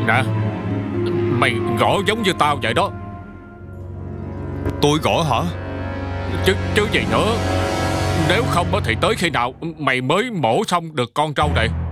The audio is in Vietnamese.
Nè, mày gõ giống như tao vậy đó. Tôi gõ hả? Chứ gì nữa. Nếu không thì tới khi nào mày mới mổ xong được con trâu này?